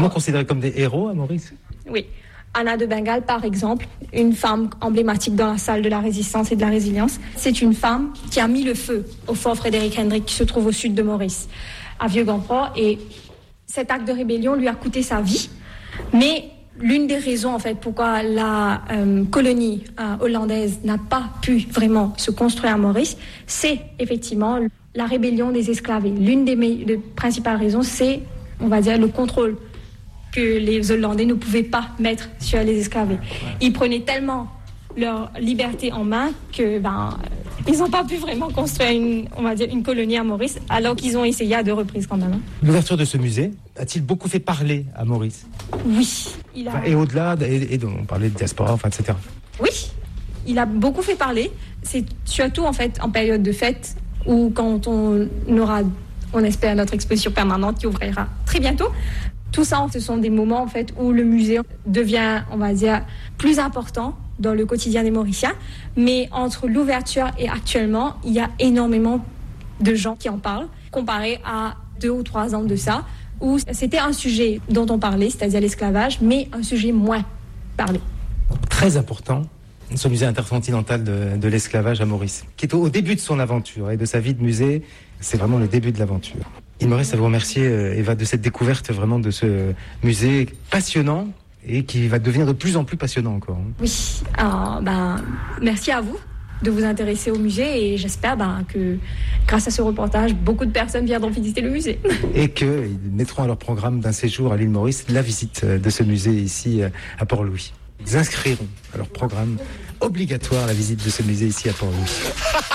Considérés comme des héros à Maurice? Oui. Anna de Bengale, par exemple, une femme emblématique dans la salle de la résistance et de la résilience. C'est une femme qui a mis le feu au fort Frédéric Hendrick qui se trouve au sud de Maurice, à Vieux-Gamport. Et cet acte de rébellion lui a coûté sa vie. Mais l'une des raisons, en fait, pourquoi la colonie hollandaise n'a pas pu vraiment se construire à Maurice, c'est effectivement la rébellion des esclavés. L'une des principales raisons, c'est, on va dire, le contrôle que les Hollandais ne pouvaient pas mettre sur les esclavés. Ils prenaient tellement leur liberté en main que ils n'ont pas pu vraiment construire une colonie à Maurice, alors qu'ils ont essayé à 2 reprises quand même. L'ouverture de ce musée a-t-il beaucoup fait parler à Maurice? Oui. Et au-delà, on parlait de diaspora, etc. Oui, il a beaucoup fait parler. C'est surtout en fait en période de fête ou quand on espère notre exposition permanente qui ouvrira très bientôt. Tout ça, ce sont des moments en fait où le musée devient, on va dire, plus important dans le quotidien des Mauriciens. Mais entre l'ouverture et actuellement, il y a énormément de gens qui en parlent, comparé à 2 ou 3 ans de ça, où c'était un sujet dont on parlait, c'est-à-dire l'esclavage, mais un sujet moins parlé. Très important, ce musée intercontinental de l'esclavage à Maurice, qui est au début de son aventure et de sa vie de musée. C'est vraiment le début de l'aventure. Il me reste à vous remercier, Eva, de cette découverte vraiment de ce musée passionnant et qui va devenir de plus en plus passionnant encore. Oui, alors, merci à vous de vous intéresser au musée et j'espère que grâce à ce reportage, beaucoup de personnes viendront visiter le musée. Et qu'ils mettront à leur programme d'un séjour à l'île Maurice la visite de ce musée ici à Port-Louis. Ils inscriront à leur programme obligatoire la visite de ce musée ici à Port-Louis.